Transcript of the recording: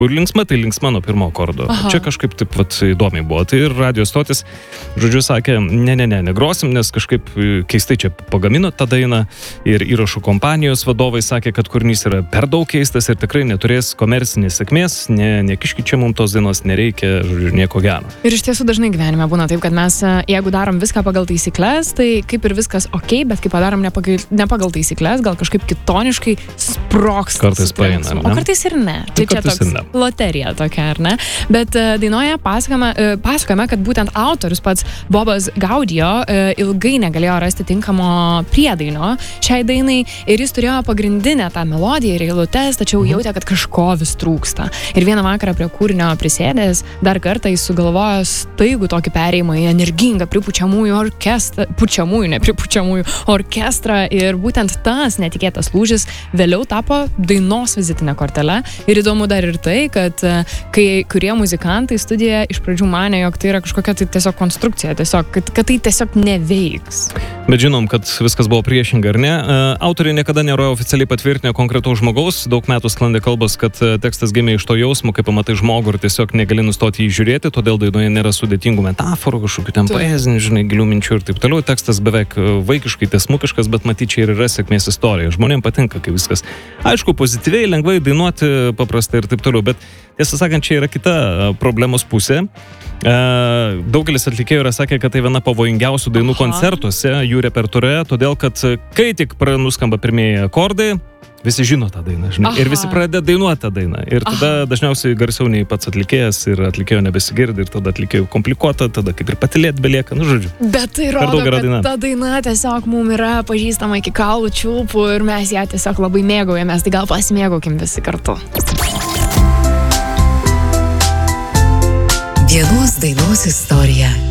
linksma, tai linksma nuo pirmo akordo. Čia kažkaip taip įdomiai buvo. Tai ir radio stotis, žodžiu, sakė, negrosim, nes kažkaip keistai čia pagamino tą dainą. Ir įrašų kompanijos vadovai sakė, kad kūrinys yra per daug keistas ir tikrai neturės komercinės sėkmės, nekiškit čia mums tos dainos, nereikia, žodžiu, nieko gero. Ir iš tiesų dažnai gyvenime būna taip, kad mes, jeigu darom viską pagal taisyklės, tai kaip ir viskas ok, bet kai padarom ne pagal taisyklės, gal kažkaip kitoniškai sprogs. Kartais paeina, o kartais ir ne. Tai čia toks loterija tokia, ar ne? Bet dainoje pasakojame, kad būtent autorius pats Bobas Gaudio ilgai negalėjo rasti tinkamo priedainio šiai dainai ir jis turėjo pagrindinę tą melodiją ir eilutes, tačiau jautė, kad kažko vis trūksta. Ir vieną vakarą prie kūrinio prisėdęs, dar kartą jis sugalvojo staigų tokį perėjimą į energingą pučiamųjų orkestrą ir būtent tas netikėtas lūžis vėliau tapo dainos vizitinė kortelė. Ir įdomu dar ir tai, kad kai kurie muzikantai studijoje iš pradžių manė, jog tai yra kažkokia tai tiesiog konstrukcija, kad tai tiesiog neveiks. Bet žinom, kad viskas buvo priešinga, ar ne? Autoriai niekada nėra oficialiai patvirtinę konkretaus žmogaus. Daug metų sklandė kalbos, kad tekstas gimė iš to jausmo, kai pamatai žmogų ir tiesiog negali nustoti jį žiūrėti, todėl dainoje nėra sudėtingų metaforų, kažkokių ten poezinių, žinai, gilių minčių ir taip toliau. Tekstas beveik vaikiškai tiesmukiškas, bet matyt, čia ir yra sėkmės istorija. Žmonėms patinka, kai viskas. Aišku, pozityviai, lengvai dainuoti, paprastai ir taip toliau, bet tiesą sakant, čia yra kita problemos pusė. Daugelis atlikėjų yra sakę, kad tai viena pavojingiausių dainų koncertuose, jų repertuare, todėl kad kai tik nuskamba pirmieji akordai, visi žino tą dainą, žinai, ir visi pradeda dainuoti tą dainą. Ir tada dažniausiai garsiau nei pats atlikėjas ir atlikėjo nebesigirdi ir tada atlikėjų komplikuota, tada kaip ir patylėt belieka, žodžiu. Bet tai rodo, kad ta daina tiesiog mums yra pažįstama iki kaulų čiulpų ir mes ją tiesiog labai mėgaujamės, tai gal pasimėgaukim visi kartu. Vienos dainos istorija.